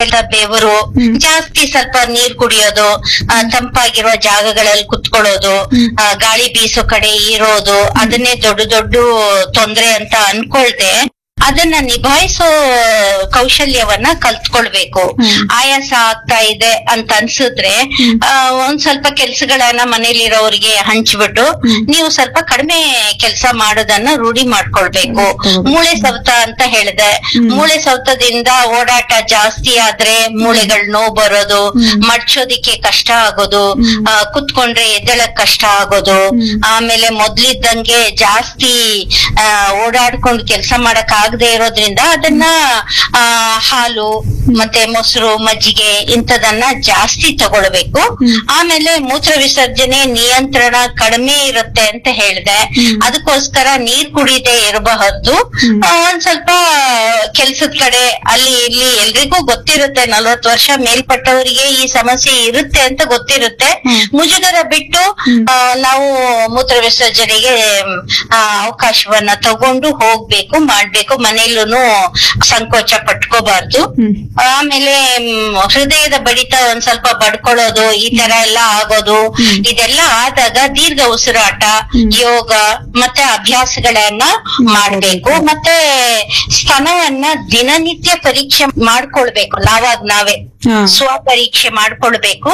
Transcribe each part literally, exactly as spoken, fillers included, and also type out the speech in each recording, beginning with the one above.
ಮುಖಕ್ಕೆಲ್ಲ ಬೆವರು, ಜಾಸ್ತಿ ಸ್ವಲ್ಪ ನೀರ್ ಕುಡಿಯೋದು, ಆ, ತಂಪಾಗಿರುವ ಜಾಗಗಳಲ್ಲಿ ಕುತ್ಕೊಳ್ಳೋದು, ಆ, ಗಾಳಿ ಬೀಸೋ ಕಡೆ ಇರೋದು, ಅದನ್ನೇ ದೊಡ್ಡ ದೊಡ್ಡ ತೊಂದ್ರೆ ಅಂತ ಅನ್ಕೊಳ್ದೆ ಅದನ್ನ ನಿಭಾಯಿಸೋ ಕೌಶಲ್ಯವನ್ನ ಕಲ್ತ್ಕೊಳ್ಬೇಕು. ಆಯಾಸ ಆಗ್ತಾ ಇದೆ ಅಂತ ಅನ್ಸಿದ್ರೆ ಆ, ಒಂದ್ ಸ್ವಲ್ಪ ಕೆಲ್ಸಗಳನ್ನ ಮನೇಲಿರೋರಿಗೆ ಹಂಚ್ಬಿಟ್ಟು ನೀವು ಸ್ವಲ್ಪ ಕಡಿಮೆ ಕೆಲಸ ಮಾಡೋದನ್ನ ರೂಢಿ ಮಾಡ್ಕೊಳ್ಬೇಕು. ಮೂಳೆ ಸೌತ ಅಂತ ಹೇಳಿದೆ, ಮೂಳೆ ಸೌತದಿಂದ ಓಡಾಟ ಜಾಸ್ತಿ ಆದ್ರೆ ಮೂಳೆಗಳ್ ನೋವು ಬರೋದು, ಮಡ್ಚೋದಿಕ್ಕೆ ಕಷ್ಟ ಆಗೋದು, ಆ, ಕುತ್ಕೊಂಡ್ರೆ ಎದ್ದೇಳಕ್ ಕಷ್ಟ ಆಗೋದು, ಆಮೇಲೆ ಮೊದ್ಲಿದ್ದಂಗೆ ಜಾಸ್ತಿ ಆ ಓಡಾಡ್ಕೊಂಡು ಕೆಲಸ ಮಾಡಕ್ ಆಗದೆ ಇರೋದ್ರಿಂದ ಅದನ್ನ ಆ ಹಾಲು ಮತ್ತೆ ಮೊಸರು, ಮಜ್ಜಿಗೆ ಇಂಥದನ್ನ ಜಾಸ್ತಿ ತಗೊಳ್ಬೇಕು. ಆಮೇಲೆ ಮೂತ್ರ ವಿಸರ್ಜನೆ ನಿಯಂತ್ರಣ ಕಡಿಮೆ ಇರುತ್ತೆ ಅಂತ ಹೇಳಿದೆ, ಅದಕ್ಕೋಸ್ಕರ ನೀರ್ ಕುಡಿದೇ ಇರಬಹುದು. ಒಂದ್ ಸ್ವಲ್ಪ ಕೆಲ್ಸದ ಕಡೆ ಅಲ್ಲಿ ಇಲ್ಲಿ ಎಲ್ರಿಗೂ ಗೊತ್ತಿರುತ್ತೆ, ನಲ್ವತ್ ವರ್ಷ ಮೇಲ್ಪಟ್ಟವರಿಗೆ ಈ ಸಮಸ್ಯೆ ಇರುತ್ತೆ ಅಂತ ಗೊತ್ತಿರುತ್ತೆ. ಮುಜುಗರ ಬಿಟ್ಟು ಆ, ನಾವು ಮೂತ್ರ ವಿಸರ್ಜನೆಗೆ ಆ, ಅವಕಾಶವನ್ನ ತಗೊಂಡು ಹೋಗ್ಬೇಕು, ಮಾಡ್ಬೇಕು. ಮನೇಲೂನು ಸಂಕೋಚ ಪಟ್ಕೋಬಾರ್ದು. ಆಮೇಲೆ ಮ್, ಹೃದಯದ ಬಡಿತ ಒಂದ್ ಸ್ವಲ್ಪ ಬಡ್ಕೊಳ್ಳೋದು, ಈ ತರ ಎಲ್ಲ ಆಗೋದು, ಇದೆಲ್ಲ ಆದಾಗ ದೀರ್ಘ ಉಸಿರಾಟ, ಯೋಗ ಮತ್ತೆ ಅಭ್ಯಾಸಗಳನ್ನ ಮಾಡ್ಬೇಕು. ಮತ್ತೆ ಸ್ತನವನ್ನ ದಿನನಿತ್ಯ ಪರೀಕ್ಷೆ ಮಾಡ್ಕೊಳ್ಬೇಕು, ನಾವಾಗ ನಾವೇ ಸ್ವ ಪರೀಕ್ಷೆ ಮಾಡ್ಕೊಳ್ಬೇಕು.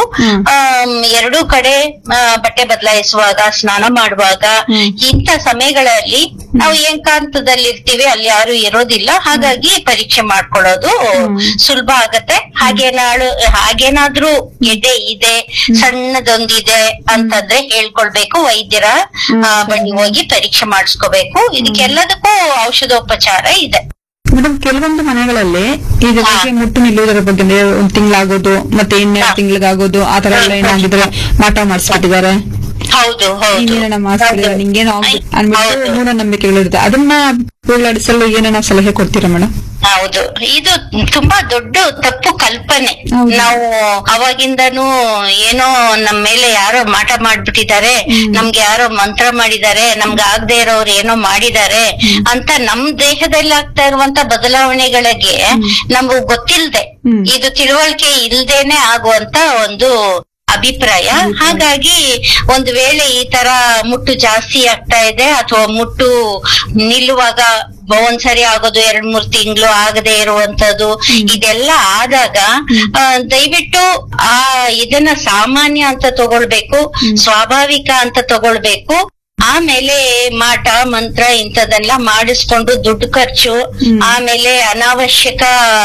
ಎರಡೂ ಕಡೆ ಆ, ಬಟ್ಟೆ ಬದಲಾಯಿಸುವಾಗ, ಸ್ನಾನ ಮಾಡುವಾಗ, ಇಂಥ ಸಮಯಗಳಲ್ಲಿ ನಾವು ಏಕಾಂತದಲ್ಲಿ ಇರ್ತೀವಿ, ಅಲ್ಲಿ ಯಾರು ಇರೋದಿಲ್ಲ, ಹಾಗಾಗಿ ಪರೀಕ್ಷೆ ಮಾಡ್ಕೊಳ್ಳೋದು ಸುಲಭ ಆಗತ್ತೆ. ಹಾಗೇನಾಳು ಹಾಗೇನಾದ್ರೂ ಎದೆ ಇದೆ, ಸಣ್ಣದೊಂದಿದೆ ಅಂತಂದ್ರೆ ಹೇಳ್ಕೊಳ್ಬೇಕು, ವೈದ್ಯರ ಆ, ಬಳಿ ಹೋಗಿ ಪರೀಕ್ಷೆ ಮಾಡಿಸ್ಕೋಬೇಕು. ಇದಕ್ಕೆಲ್ಲದಕ್ಕೂ ಔಷಧೋಪಚಾರ ಇದೆ. ಮೇಡಮ್, ಕೆಲವೊಂದು ಮನೆಗಳಲ್ಲಿ ಈಗ ಮುಟ್ಟು ನಿಲ್ಲುವುದರ ಬಗ್ಗೆ ಅಂದ್ರೆ ಒಂದ್ ತಿಂಗಳಾಗೋದು ಮತ್ತೆ ಇನ್ನೆರಡು ತಿಂಗಳಿಗಾಗೋದು ಆ ತರ ಎಲ್ಲ ಏನಾಗಿದ್ರೆ ಮಾಟ ಮಾಡಿಸ್ಬಿಟ್ಟಿದ್ದಾರೆ. ಹೌದು ಹೌದು ಇನ್ನೇನ ಮಾಡಿಸ್ಬಿಟ್ಟಿದ್ದಾರೆ, ನಿಂಗೇನೋ ಅನ್ಬಿಟ್ಟು ಮೂಢನಂಬಿಕೆಗಳಿರುತ್ತೆ. ಅದನ್ನ ಹೋಗ್ಲಾಡಿಸಲು ಏನೇನೋ ಸಲಹೆ ಕೊಡ್ತೀರಾ ಮೇಡಮ್? ಹೌದು, ಇದು ತುಂಬಾ ದೊಡ್ಡ ತಪ್ಪು ಕಲ್ಪನೆ. ನಾವು ಅವಾಗಿಂದನೂ ಏನೋ ನಮ್ ಮೇಲೆ ಯಾರೋ ಮಾಟ ಮಾಡ್ಬಿಟ್ಟಿದ್ದಾರೆ, ನಮ್ಗೆ ಯಾರೋ ಮಂತ್ರ ಮಾಡಿದ್ದಾರೆ, ನಮ್ಗೆ ಆಗದೆ ಇರೋರು ಏನೋ ಮಾಡಿದ್ದಾರೆ ಅಂತ ನಮ್ ದೇಹದಲ್ಲಿ ಆಗ್ತಾ ಇರುವಂತ ಬದಲಾವಣೆಗಳಿಗೆ ನಮ್ಗೆ ಗೊತ್ತಿಲ್ದೆ, ಇದು ತಿಳುವಳಿಕೆ ಇಲ್ದೇನೆ ಆಗುವಂತ ಒಂದು ಅಭಿಪ್ರಾಯ. ಹಾಗಾಗಿ ಒಂದು ವೇಳೆ ಈ ತರ ಮುಟ್ಟು ಜಾಸ್ತಿ ಆಗ್ತಾ ಇದೆ ಅಥವಾ ಮುಟ್ಟು ನಿಲ್ಲುವಾಗ ಒಂದ್ಸರಿ ಆಗೋದು, ಎರಡ್ ಮೂರ್ ತಿಂಗಳು ಆಗದೆ ಇರುವಂತದ್ದು, ಇದೆಲ್ಲ ಆದಾಗ ದಯವಿಟ್ಟು ಆ ಇದನ್ನ ಸಾಮಾನ್ಯ ಅಂತ ತಗೊಳ್ಬೇಕು, ಸ್ವಾಭಾವಿಕ ಅಂತ ತಗೊಳ್ಬೇಕು. ಆಮೇಲೆ ಮಾಟ ಮಂತ್ರ ಇಂಥದೆಲ್ಲ ಮಾಡಿಸ್ಕೊಂಡು ದುಡ್ಡು ಖರ್ಚು, ಆಮೇಲೆ ಅನಾವಶ್ಯಕ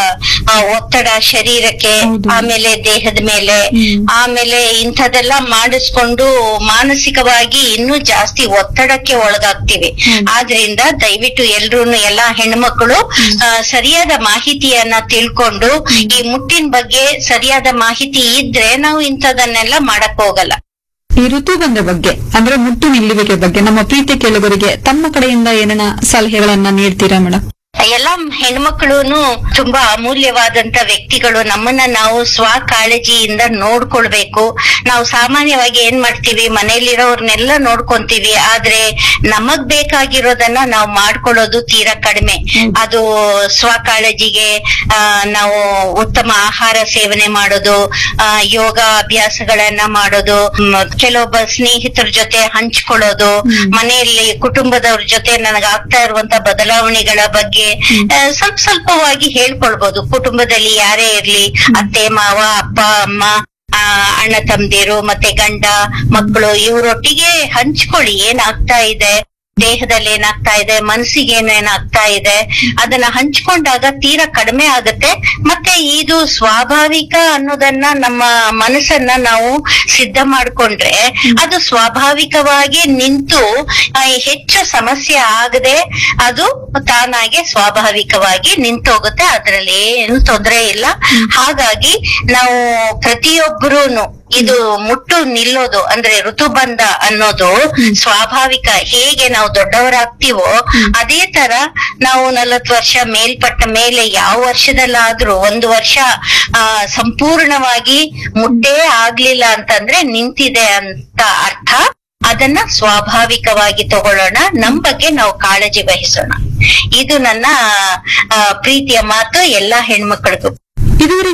ಒತ್ತಡ ಶರೀರಕ್ಕೆ, ಆಮೇಲೆ ದೇಹದ ಮೇಲೆ, ಆಮೇಲೆ ಇಂಥದೆಲ್ಲ ಮಾಡಿಸ್ಕೊಂಡು ಮಾನಸಿಕವಾಗಿ ಇನ್ನೂ ಜಾಸ್ತಿ ಒತ್ತಡಕ್ಕೆ ಒಳಗಾಗ್ತಿವಿ. ಆದ್ರಿಂದ ದಯವಿಟ್ಟು ಎಲ್ರೂನು, ಎಲ್ಲಾ ಹೆಣ್ಮಕ್ಳು ಸರಿಯಾದ ಮಾಹಿತಿಯನ್ನ ತಿಳ್ಕೊಂಡು, ಈ ಮುಟ್ಟಿನ ಬಗ್ಗೆ ಸರಿಯಾದ ಮಾಹಿತಿ ಇದ್ರೆ ನಾವು ಇಂಥದನ್ನೆಲ್ಲ ಮಾಡಕ್ ಹೋಗಲ್ಲ. ಈ ಋತುಬಂಧ ಬಗ್ಗೆ ಅಂದ್ರೆ ಮುಟ್ಟು ನಿಲ್ಲುವಿಕೆ ಬಗ್ಗೆ ನಮ್ಮ ಪ್ರೀತಿ ಕೇಳುಗರಿಗೆ ತಮ್ಮ ಕಡೆಯಿಂದ ಏನೇನ ಸಲಹೆಗಳನ್ನ ನೀಡ್ತೀರಾ ಮೇಡಮ್? ಎಲ್ಲ ಹೆಣ್ಮಕ್ಳುನು ತುಂಬಾ ಅಮೂಲ್ಯವಾದಂತ ವ್ಯಕ್ತಿಗಳು. ನಮ್ಮನ್ನ ನಾವು ಸ್ವ ಕಾಳಜಿಯಿಂದ ನೋಡ್ಕೊಳ್ಬೇಕು. ನಾವು ಸಾಮಾನ್ಯವಾಗಿ ಏನ್ ಮಾಡ್ತೀವಿ, ಮನೇಲಿರೋರ್ನೆಲ್ಲ ನೋಡ್ಕೊಂತೀವಿ, ಆದ್ರೆ ನಮಗ್ ಬೇಕಾಗಿರೋದನ್ನ ನಾವು ಮಾಡ್ಕೊಳ್ಳೋದು ತೀರಾ ಕಡಿಮೆ. ಅದು ಸ್ವ ಕಾಳಜಿಗೆ ಆ ನಾವು ಉತ್ತಮ ಆಹಾರ ಸೇವನೆ ಮಾಡೋದು, ಆ ಯೋಗ ಅಭ್ಯಾಸಗಳನ್ನ ಮಾಡೋದು, ಕೆಲವೊಬ್ಬ ಸ್ನೇಹಿತರ ಜೊತೆ ಹಂಚ್ಕೊಳ್ಳೋದು, ಮನೆಯಲ್ಲಿ ಕುಟುಂಬದವ್ರ ಜೊತೆ ನನಗಾಗ್ತಾ ಇರುವಂತ ಬದಲಾವಣೆಗಳ ಬಗ್ಗೆ ಸ್ವಲ್ಪ ಸ್ವಲ್ಪವಾಗಿ ಹೇಳ್ಕೊಳ್ಬಹುದು. ಕುಟುಂಬದಲ್ಲಿ ಯಾರೇ ಇರ್ಲಿ, ಅತ್ತೆ ಮಾವ, ಅಪ್ಪ ಅಮ್ಮ, ಆ ಅಣ್ಣ ತಮ್ಮದಿರು ಮತ್ತೆ ಗಂಡ ಮಕ್ಕಳು, ಇವರೊಟ್ಟಿಗೆ ಹಂಚ್ಕೊಳ್ಳಿ ಏನಾಗ್ತಾ ಇದೆ, ದೇಹದಲ್ಲಿ ಏನಾಗ್ತಾ ಇದೆ, ಮನಸ್ಸಿಗೆ ಏನೇನಾಗ್ತಾ ಇದೆ, ಅದನ್ನ ಹಂಚ್ಕೊಂಡಾಗ ತೀರಾ ಕಡಿಮೆ ಆಗುತ್ತೆ. ಮತ್ತೆ ಇದು ಸ್ವಾಭಾವಿಕ ಅನ್ನೋದನ್ನ ನಮ್ಮ ಮನಸ್ಸನ್ನ ನಾವು ಸಿದ್ಧ ಮಾಡ್ಕೊಂಡ್ರೆ ಅದು ಸ್ವಾಭಾವಿಕವಾಗಿ ನಿಂತು ಹೆಚ್ಚು ಸಮಸ್ಯೆ ಆಗದೆ ಅದು ತಾನಾಗೆ ಸ್ವಾಭಾವಿಕವಾಗಿ ನಿಂತೋಗುತ್ತೆ. ಅದ್ರಲ್ಲಿ ಏನು ತೊಂದರೆ ಇಲ್ಲ. ಹಾಗಾಗಿ ನಾವು ಪ್ರತಿಯೊಬ್ಬರೂನು ಇದು ಮುಟ್ಟು ನಿಲ್ಲೋದು ಅಂದ್ರೆ ಋತುಬಂಧ ಅನ್ನೋದು ಸ್ವಾಭಾವಿಕ. ಹೇಗೆ ನಾವು ದೊಡ್ಡವರಾಗ್ತೀವೋ ಅದೇ ತರ ನಾವು ನಲವತ್ತು ವರ್ಷ ಮೇಲ್ಪಟ್ಟ ಮೇಲೆ ಯಾವ ವರ್ಷದಲ್ಲಾದ್ರೂ ಒಂದು ವರ್ಷ ಆ ಸಂಪೂರ್ಣವಾಗಿ ಮುಟ್ಟೇ ಆಗ್ಲಿಲ್ಲ ಅಂತಂದ್ರೆ ನಿಂತಿದೆ ಅಂತ ಅರ್ಥ. ಅದನ್ನ ಸ್ವಾಭಾವಿಕವಾಗಿ ತಗೊಳ್ಳೋಣ, ನಮ್ ಬಗ್ಗೆ ನಾವು ಕಾಳಜಿ ವಹಿಸೋಣ. ಇದು ನನ್ನ ಪ್ರೀತಿಯ ಮಾತು ಎಲ್ಲಾ ಹೆಣ್ಮಕ್ಳಿಗೂ. ಇದುವರೆಗೆ